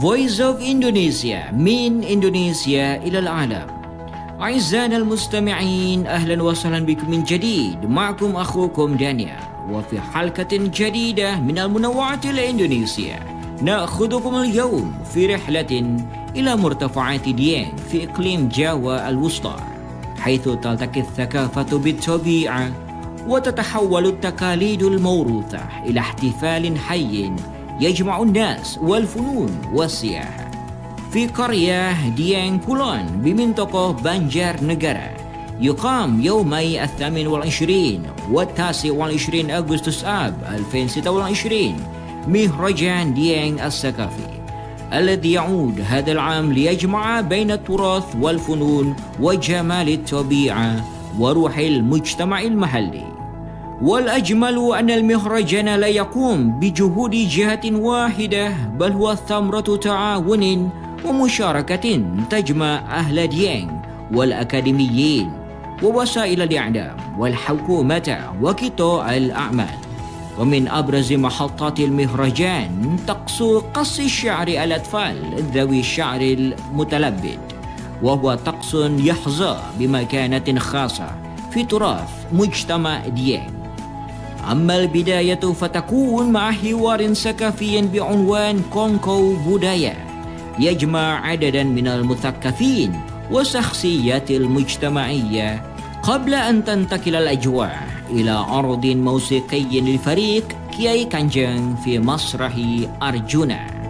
Voice of Indonesia من إندونيسيا إلى العالم. أعزائنا المستمعين، أهلا وسهلا بكم من جديد. معكم أخوكم دانيال، وفي حلقة جديدة من المنوعات الإندونيسية نأخذكم اليوم في رحلة إلى مرتفعات ديانج في إقليم جاوا الوسطى، حيث تلتقي الثقافة بالطبيعة وتتحول التقاليد الموروثة إلى احتفال حي يجمع الناس والفنون والسياحة. في قرية ديانج كولون بمنطقة بانجار نجارة يقام يومي 28 و29 أغسطس آب 2026 مهرجان ديانج الثقافي، الذي يعود هذا العام ليجمع بين التراث والفنون وجمال الطبيعة وروح المجتمع المحلي. والأجمل أن المهرجان لا يقوم بجهود جهة واحدة، بل هو ثمرة تعاون ومشاركة تجمع أهل ديانج والأكاديميين ووسائل الإعلام والحكومة وقطاع الأعمال. ومن أبرز محطات المهرجان طقس قص الشعر الأطفال ذوي الشعر المتلبد، وهو طقس يحظى بمكانة خاصة في تراث مجتمع ديانج. أما البداية فتكون مع حوار ثقافي بعنوان كونكو بودايا، يجمع عددا من المثقفين والشخصيات المجتمعية قبل أن تنتقل الأجواء إلى عرض موسيقي لفريق كياي كانجeng في مسرح أرجونا.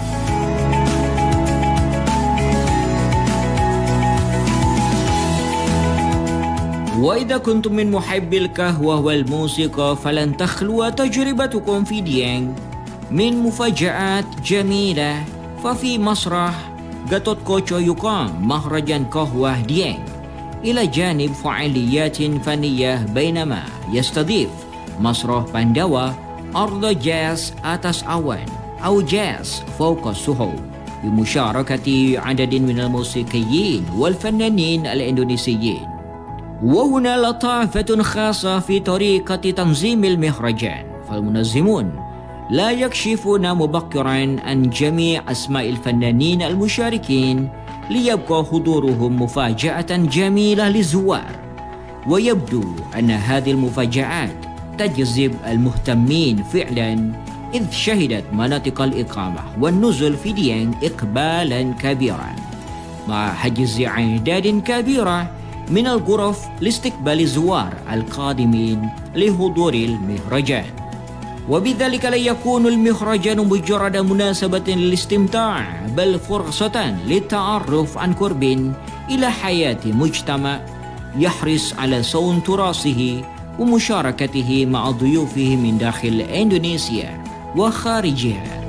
وإذا كنتم من محبي القهوة والموسيقى فلن تخلو تجربتكم في ديانج من مفاجآت جميلة. ففي مسرح غاتوت كوتشو يقام مهرجان قهوة ديانج إلى جانب فعاليات فنية، بينما يستضيف مسرح بانداوا أرض جاز آتاس أوان أو جاز فوق السحب بمشاركة عدد من الموسيقيين والفنانين الإندونيسيين. وهنا لطافة خاصة في طريقة تنظيم المهرجان، فالمنظمون لا يكشفون مبكرا عن جميع أسماء الفنانين المشاركين ليبقى حضورهم مفاجأة جميلة للزوار. ويبدو أن هذه المفاجآت تجذب المهتمين فعلا، إذ شهدت مناطق الإقامة والنزل في ديانج إقبالا كبيرا، مع حجز أعداد كبيرة من الغرف لاستقبال الزوار القادمين لحضور المهرجان. وبذلك لا يكون المهرجان مجرد مناسبة للاستمتاع، بل فرصة للتعرف عن قرب إلى حياة مجتمع يحرص على صون تراثه ومشاركته مع ضيوفه من داخل إندونيسيا وخارجها.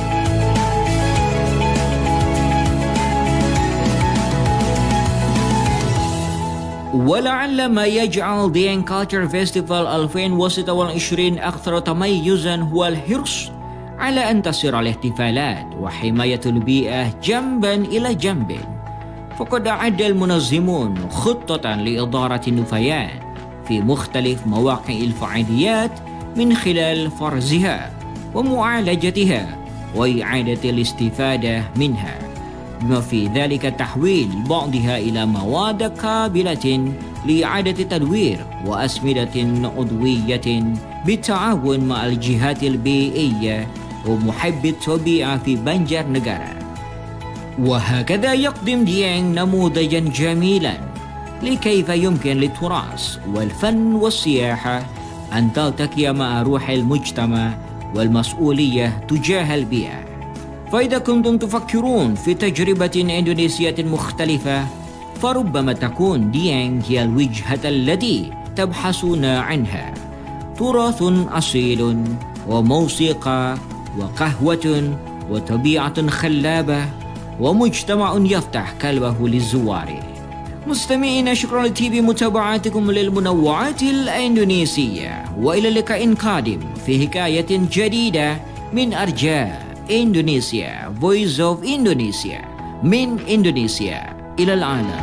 ولعل ما يجعل ديانج كالتشر فيستيفال 2026 أكثر تميزا هو الحرص على أن تصير الاحتفالات وحماية البيئة جنبا إلى جنب. فقد أعد المنظمون خطة لإدارة النفايات في مختلف مواقع الفعاليات من خلال فرزها ومعالجتها وإعادة الاستفادة منها، بما في ذلك تحويل بعضها إلى مواد قابلة لإعادة تدوير وأسمدة عضوية بالتعاون مع الجهات البيئية ومحبي الطبيعة في بانجار نجارة. وهكذا يقدم ديانج نموذجا جميلا لكيف يمكن للتراث والفن والسياحة أن تلتقي مع روح المجتمع والمسؤولية تجاه البيئة. فإذا كنتم تفكرون في تجربة إندونيسية مختلفة، فربما تكون ديانج هي الوجهة التي تبحثون عنها. تراث أصيل وموسيقى وقهوة وطبيعة خلابة ومجتمع يفتح قلبه للزوار. مستمعين، شكرا لطيب متابعتكم للمنوعات الإندونيسية، وإلى لقاء قادم في حكاية جديدة من أرجاء إندونيسيا. Voice of Indonesia من إندونيسيا إلى العالم.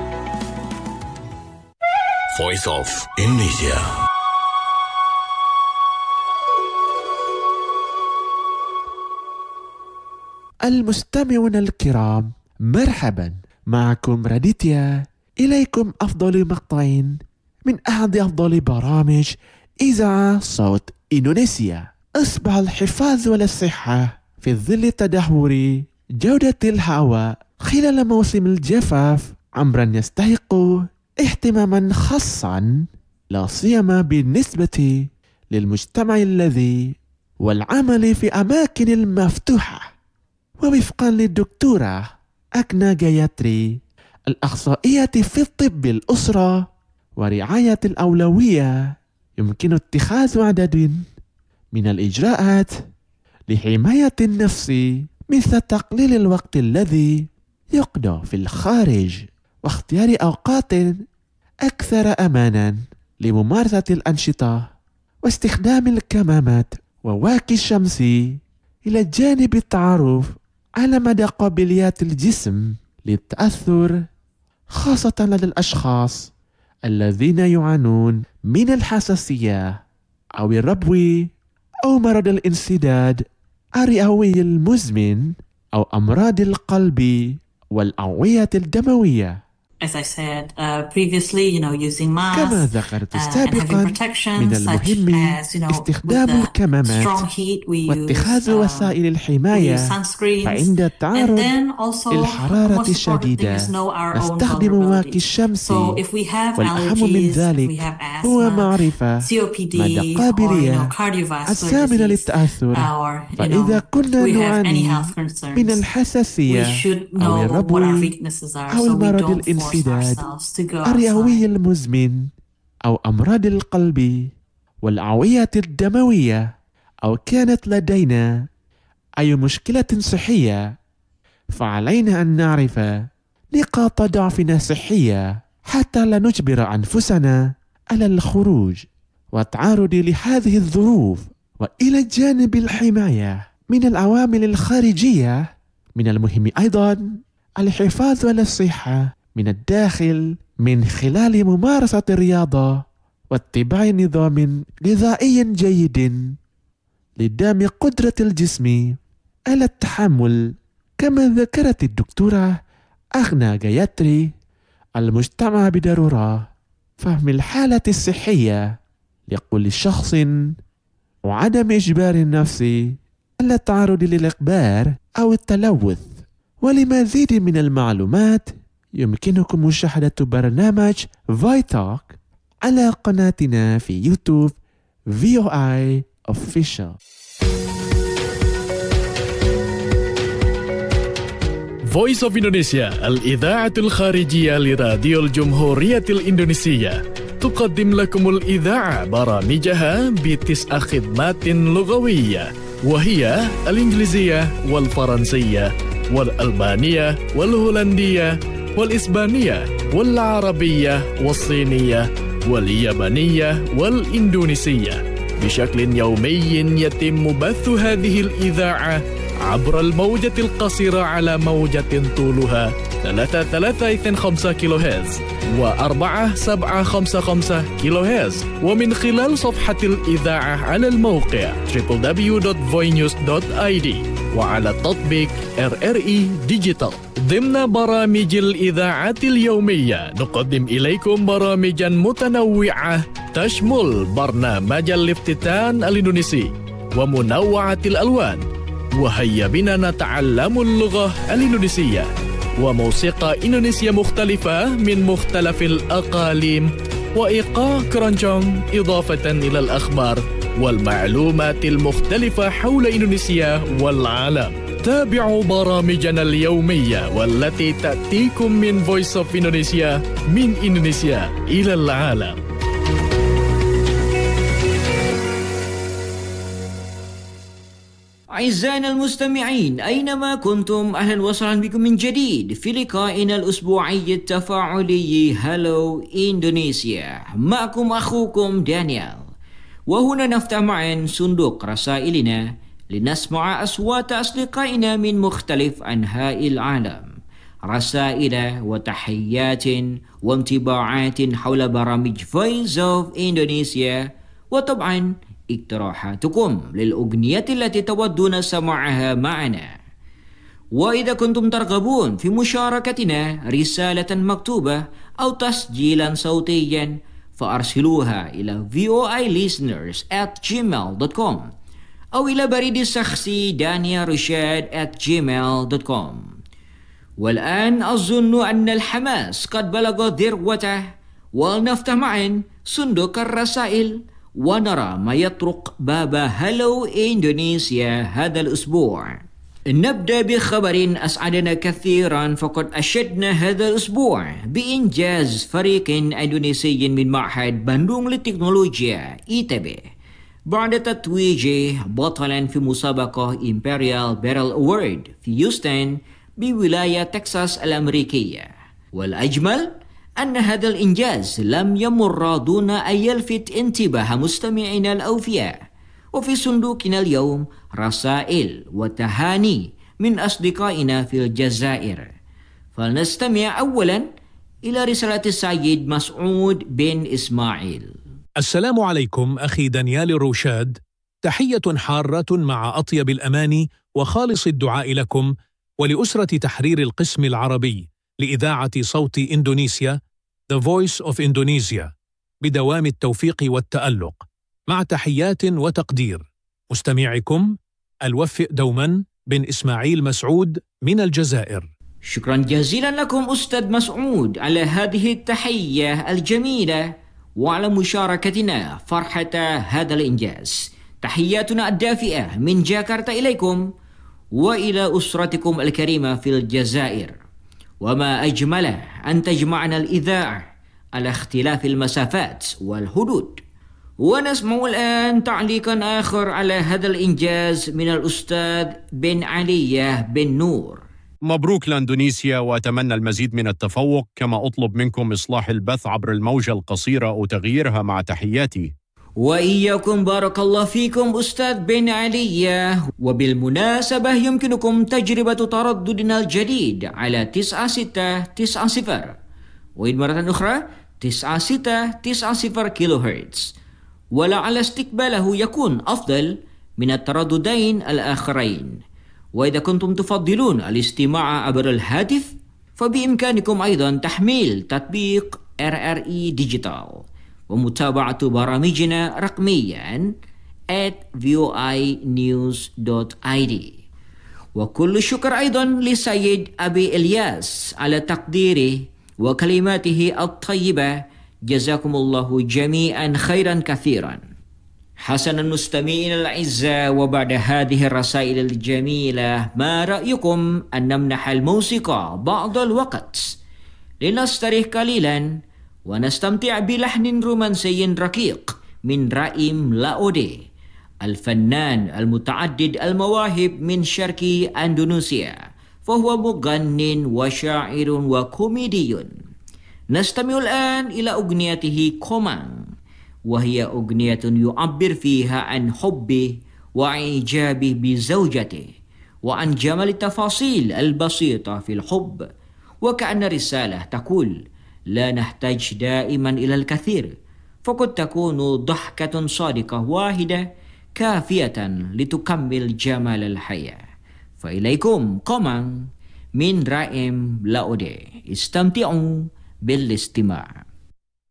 Voice of Indonesia. المستمعون الكرام، مرحبا، معكم راديتيا. إليكم أفضل مقطع من أحد أفضل برامج إذاعة صوت إندونيسيا. أصبح الحفاظ على الصحة في ظل تدهور جودة الهواء خلال موسم الجفاف أمرا يستحق اهتماما خاصا، لا سيما بالنسبة للمجتمع الذي والعمل في أماكن المفتوحة. ووفقا للدكتورة أكنا جاياتري، الأخصائية في الطب الأسرة ورعاية الأولوية، يمكن اتخاذ عدد من الإجراءات لحماية النفس، مثل تقليل الوقت الذي يقضى في الخارج واختيار أوقات أكثر أمانا لممارسة الأنشطة واستخدام الكمامات وواقي الشمس، إلى جانب التعرف على مدى قابليات الجسم للتأثر، خاصة لدى الأشخاص الذين يعانون من الحساسية أو الربو أو مرض الانسداد الرئوي المزمن أو أمراض القلب والأوعية الدموية. As I said previously, using masks كما ذكرت سابقا، من المهم استخدام with الكمامات strong heat, we واتخاذ وسائل الحماية، فعند التعرض للحرارة الشديدة نستخدم واقي الشمس. والأهم من ذلك هو معرفة مدى قابلية أجسامنا للتأثر. فإذا كنا نعاني من الحساسية أو الربو أو المرض الانسداد الرئوي المزمن أو أمراض القلب والأوعية الدموية، أو كانت لدينا أي مشكلة صحية، فعلينا أن نعرف نقاط ضعفنا الصحية حتى لا نجبر أنفسنا على الخروج والتعرض لهذه الظروف. وإلى جانب الحماية من العوامل الخارجية، من المهم أيضا الحفاظ على الصحة من الداخل من خلال ممارسة الرياضة واتباع نظام غذائي جيد لدعم قدرة الجسم على التحمل. كما ذكرت الدكتورة أكنا جاياتري، المجتمع بضرورة فهم الحالة الصحية لكل شخص وعدم إجبار النفس على التعرض للإخبار أو التلوث. ولمزيد من المعلومات يمكنكم مشاهدة برنامج فايتوك على قناتنا في يوتيوب VOI Official. Voice of Indonesia، الإذاعة الخارجية لراديو الجمهورية الإندونيسية، تقدم لكم الإذاعة برامجها ب9 خدمات لغوية، وهي الإنجليزية والفرنسية والألبانية والهولندية والإسبانية والعربية والصينية واليابانية والإندونيسية. بشكل يومي يتم بث هذه الإذاعة عبر الموجة القصيرة على موجة طولها 3.325 كيلو هرتز و4.755 كيلو هرتز، ومن خلال صفحة الإذاعة على الموقع www.voinews.id وعلى التطبيق RRI ديجيتال. ضمن برامج الإذاعة اليومية نقدم إليكم برامجا متنوعة تشمل برنامج الافتتان الإندونيسي ومنوعة الألوان، وهيا بنا نتعلم اللغة الإندونيسية، وموسيقى إندونيسية مختلفة من مختلف الأقاليم، وإيقاع كرانشونغ، إضافة إلى الأخبار والمعلومات المختلفة حول إندونيسيا والعالم. تابعوا برامجنا اليومية والتي تأتيكم من Voice of Indonesia، من إندونيسيا إلى العالم. أعزائنا المستمعين أينما كنتم، أهلا وسهلا بكم من جديد في لقائنا الأسبوعي التفاعلي هالو إندونيسيا. معكم أخوكم دانيال، وهنا نفتح معا صندوق رسائلنا لنسمع أصوات أصدقائنا من مختلف أنحاء العالم، رسائل وتحيات وانطباعات حول برامج Voice of Indonesia، وطبعا اقتراحاتكم للأغنية التي تودون سماعها معنا. وإذا كنتم ترغبون في مشاركتنا رسالة مكتوبة أو تسجيلا صوتيا فأرسلوها إلى voilisteners@gmail.com أو إلى بريد الشخصي daniarshad@gmail.com. والآن أظن أن الحماس قد بلغ ذروته، ولنفتح معا صندوق الرسائل ونرى ما يطرق باب هلو إندونيسيا هذا الأسبوع. نبدأ بخبر أسعدنا كثيرا، فقد أشدنا هذا الأسبوع بإنجاز فريق إندونيسي من معهد باندونغ للتكنولوجيا ITB بعد تتويجه بطلا في مسابقة إمبريال بارل أوورد في هيوستن بولاية تكساس الأمريكية. والأجمل أن هذا الإنجاز لم يمر دون أن يلفت انتباه مستمعينا الأوفياء. وفي صندوقنا اليوم رسائل وتهاني من أصدقائنا في الجزائر، فلنستمع أولا إلى رسالة السيد مسعود بن إسماعيل. السلام عليكم أخي دانيال روشاد، تحية حارة مع أطيب الأماني وخالص الدعاء لكم ولأسرة تحرير القسم العربي لإذاعة صوت إندونيسيا The Voice of Indonesia بدوام التوفيق والتألق، مع تحيات وتقدير مستمعكم الوفئ دوما بن إسماعيل مسعود من الجزائر. شكرا جزيلا لكم أستاذ مسعود على هذه التحية الجميلة وعلى مشاركتنا فرحة هذا الإنجاز. تحياتنا الدافئة من جاكرتا إليكم وإلى أسرتكم الكريمة في الجزائر. وما أجمل أن تجمعنا الإذاعة على اختلاف المسافات والحدود. ونسمع الآن تعليقا آخر على هذا الإنجاز من الأستاذ بن علي بن نور. مبروك لإندونيسيا، وأتمنى المزيد من التفوق، كما أطلب منكم إصلاح البث عبر الموجة القصيرة أو تغييرها مع تحياتي. وإياكم بارك الله فيكم أستاذ بن علي. وبالمناسبة يمكنكم تجربة ترددنا الجديد على 9690 ومرة أخرى 9690 كيلو هرتز، ولعل استقباله يكون أفضل من الترددين الآخرين. وإذا كنتم تفضلون الاستماع عبر الهاتف فبإمكانكم أيضا تحميل تطبيق RRI ديجيتال ومتابعة برامجنا رقميا @voinews.id. وكل الشكر أيضا لسيد أبي إلياس على تقديره وكلماته الطيبة. جزاكم الله جميعا خيرا كثيرا. حسنا المستمعين الأعزاء، وبعد هذه الرسائل الجميلة ما رأيكم أن نمنح الموسيقى بعض الوقت لنستريح قليلا ونستمتع بلحن رومانسي رقيق من رائم لاودي، الفنان المتعدد المواهب من شرق أندونيسيا، فهو مغن وشاعر وكوميدي. نستمع الآن إلى أغنيته كومان، وهي أغنية يعبر فيها عن حبه وإعجابه بزوجته وعن جمال التفاصيل البسيطة في الحب، وكأن رسالة تقول لا نحتاج دائما إلى الكثير، فقد تكون ضحكة صادقة واحدة كافية لتكمل جمال الحياة. فإليكم كومان من رائم لاودي، استمتعوا بالاستماع.